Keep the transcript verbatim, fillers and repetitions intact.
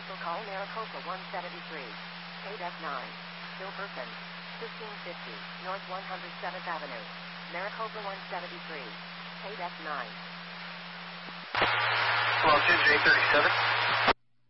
Cancel call Maricopa one seventy-three. eight F nine. Still person. fifteen fifty. North one hundred seventh Avenue. Maricopa one seventy-three. eight F nine. Well, J thirty-seven.